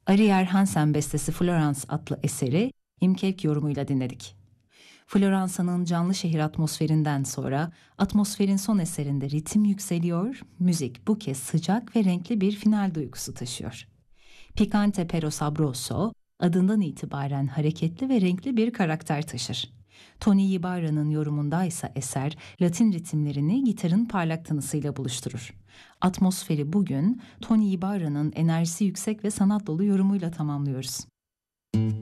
Ariel Hansen bestesi Florence adlı eseri İmkevk yorumuyla dinledik. Floransa'nın canlı şehir atmosferinden sonra atmosferin son eserinde ritim yükseliyor, müzik bu kez sıcak ve renkli bir final duygusu taşıyor. Picante pero sabroso adından itibaren hareketli ve renkli bir karakter taşır. Tony Ibarra'nın yorumundaysa eser Latin ritimlerini gitarın parlak tınısıyla buluşturur. Atmosferi bugün Tony Ibarra'nın enerjisi yüksek ve sanat dolu yorumuyla tamamlıyoruz.